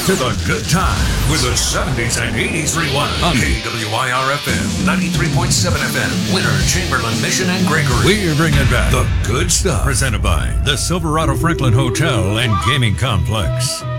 to the good time with the 70s and 80s rewind on KWIR-FM 93.7 FM, Winter, Chamberlain, Mission, and Gregory. We're bringing back the good stuff. Presented by the Silverado Franklin Hotel and Gaming Complex.